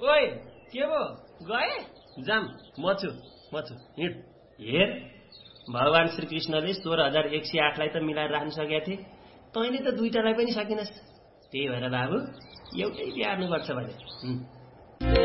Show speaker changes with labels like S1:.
S1: ओइ के भो गए?
S2: जाम म छु हिँड। हेर भगवान श्रीकृष्णले 16,108 लाई त मिलाएर राख्न सकेका थिए, तैँले त 2टालाई पनि सकिनस्। त्यही भएर बाबु एउटै बिहार्नुपर्छ भने